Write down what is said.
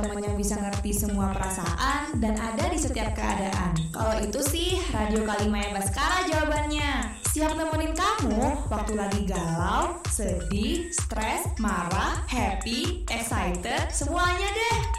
teman yang bisa ngerti semua perasaan dan ada di setiap keadaan. Kalau itu sih Radio Kalimaya Baskara jawabannya. Siap nemenin kamu waktu lagi galau, sedih, stres, marah, happy, excited, semuanya deh.